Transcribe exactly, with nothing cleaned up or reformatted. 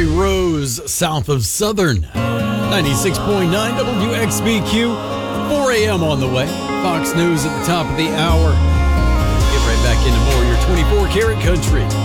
Mary Rose, south of Southern. ninety-six point nine W X B Q, four a.m. on the way. Fox News at the top of the hour. Get right back into more of your twenty-four karat country.